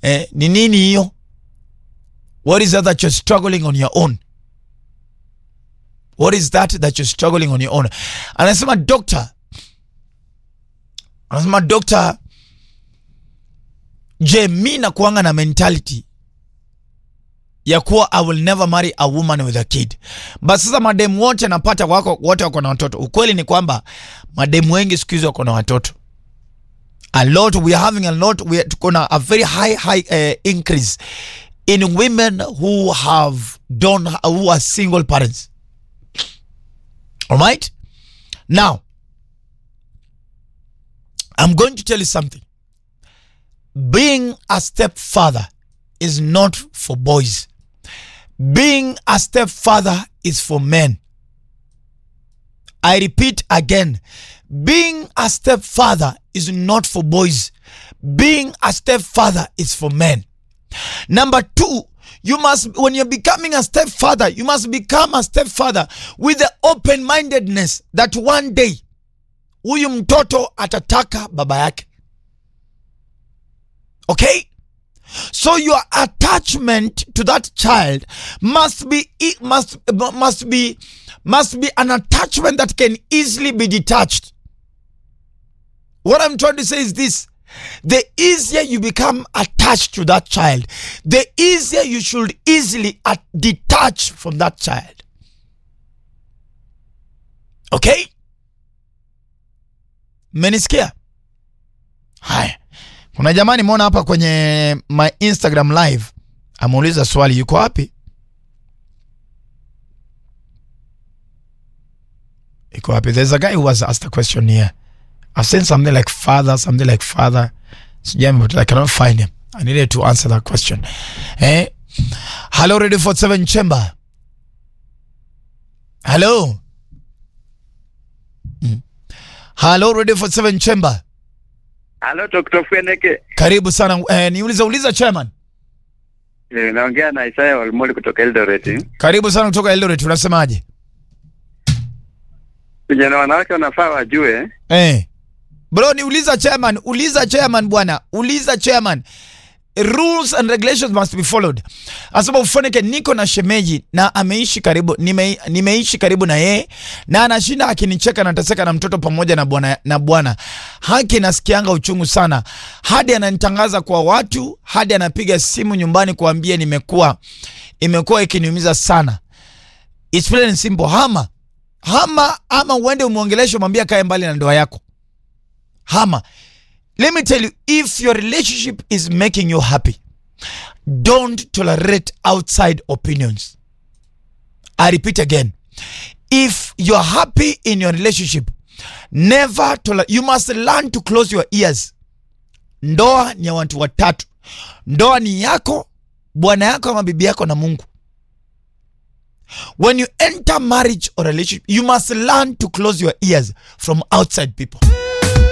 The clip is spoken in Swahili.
Ni nini hiyo? What is that you're struggling on your own? What is that you're struggling on your own? Anasema doctor, je, mimi nakuanga na mentality ya kuwa I will never marry a woman with a kid. But sasa mademu wote napata wote wako na watoto. Ukweli ni kwamba mademu wengi siku hizi wako na watoto. We are having a very high increase in women who are single parents. All right? Now, I'm going to tell you something. Being a stepfather is not for boys. Being a stepfather is for men. I repeat again. Being a stepfather is not for boys. Being a stepfather is for men. Number 2, when you're becoming a stepfather, you must become a stepfather with the open-mindedness that one day, huyu mtoto atataka baba yake. Okay? So your attachment to that child must be an attachment that can easily be detached. What I'm trying to say is this: the easier you become attached to that child, the easier you should easily detach from that child. Okay? Menisikia? Haya. Kuna jamani muona hapa kwenye my Instagram live ameuliza swali, yuko wapi? Yuko wapi? There's a guy who has asked a question here. I've seen something like father. But I cannot find him. I needed to answer that question. Hello, Radio 47 Chamber. Hello. Hello, Radio 47 Chamber. Hello, Dr. Feneke. Karibu sana. Niuliza chairman. Naongea na Isaya Walmoli kutoka Eldoret. Karibu sana kutoka Eldoret. Unasemaje? Vijana wanawake wanafaa wajue. Bro, uliza chairman bwana. Uliza chairman. Rules and regulations must be followed. Asababu Feneke niko na shemeji na ameishi karibu, nimeishi karibu na yeye na anashinda akinicheka na taseka na mtoto pamoja na bwana. Haki nasikianga uchungu sana. Hadi ananitangaza kwa watu, hadi anapiga simu nyumbani kuambia imekuwa ikiniumiza sana. It's plain and simple. Hama uende umuongeleshe mwambie kae mbali na ndoa yako. Let me tell you, if your relationship is making you happy, don't tolerate outside opinions. I repeat again. If you're happy in your relationship, you must learn to close your ears. Ndoa ni ya watu watatu. Ndoa ni yako, bwana yako ama bibi yako na Mungu. When you enter marriage or relationship, you must learn to close your ears from outside people.